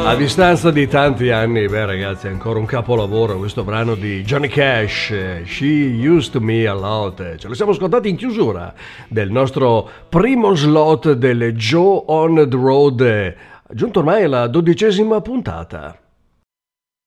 A distanza di tanti anni, beh ragazzi, è ancora un capolavoro questo brano di Johnny Cash, She Used to Me a Lot. Ce lo siamo ascoltati in chiusura del nostro primo slot del Joe on the Road, giunto ormai alla 12ª puntata.